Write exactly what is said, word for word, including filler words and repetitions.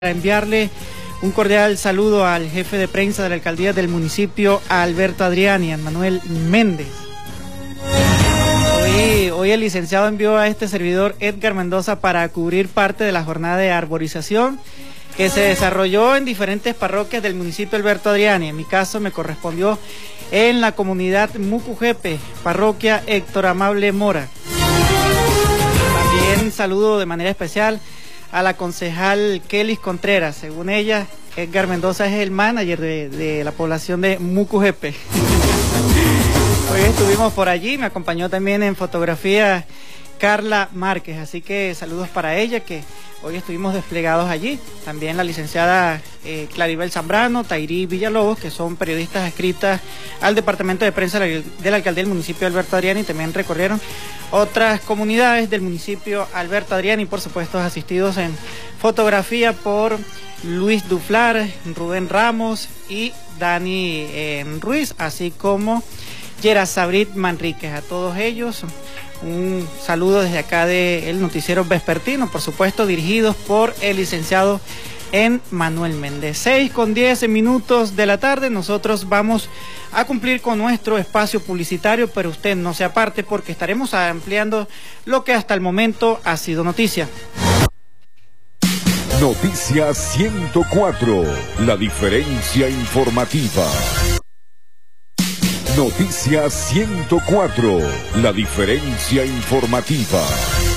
Para enviarle un cordial saludo al jefe de prensa de la alcaldía del municipio, Alberto Adriani, a Manuel Méndez. Hoy, hoy el licenciado envió a este servidor Edgar Mendoza para cubrir parte de la jornada de arborización que se desarrolló en diferentes parroquias del municipio Alberto Adriani. En mi caso me correspondió en la comunidad Mucujepe, parroquia Héctor Amable Mora. También saludo de manera especial a la concejal Kelis Contreras. Según ella, Edgar Mendoza es el manager de, de la población de Mucujepe. Hoy estuvimos por allí, me acompañó también en fotografía Carla Márquez, así que saludos para ella, que hoy estuvimos desplegados allí. También la licenciada eh, Claribel Zambrano, Tairí Villalobos, que son periodistas adscritas al departamento de prensa de la alcaldía del municipio Alberto Adriani, también recorrieron otras comunidades del municipio Alberto Adriani, por supuesto asistidos en fotografía por Luis Duflar, Rubén Ramos y Dani eh, Ruiz, así como Yerasabrit Manríquez. A todos ellos un saludo desde acá del noticiero vespertino, por supuesto dirigidos por el licenciado en Manuel Méndez. seis con diez minutos de la tarde, nosotros vamos a cumplir con nuestro espacio publicitario, pero usted no se aparte porque estaremos ampliando lo que hasta el momento ha sido noticia. Noticia ciento cuatro, la diferencia informativa. Noticia ciento cuatro, la diferencia informativa.